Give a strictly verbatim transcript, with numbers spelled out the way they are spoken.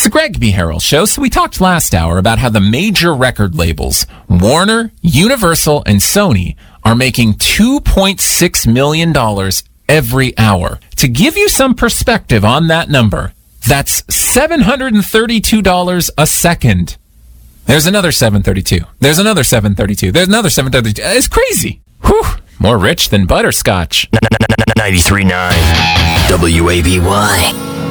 It's the Greg B. Harrell Show. So we talked last hour about how the major record labels, Warner, Universal, and Sony, are making two point six million dollars every hour. To give you some perspective on that number, that's seven hundred thirty-two dollars a second. There's another seven thirty-two. There's another seven thirty-two. There's another seven thirty-two. It's crazy. Whew. More rich than butterscotch. ninety-three point nine W A B Y.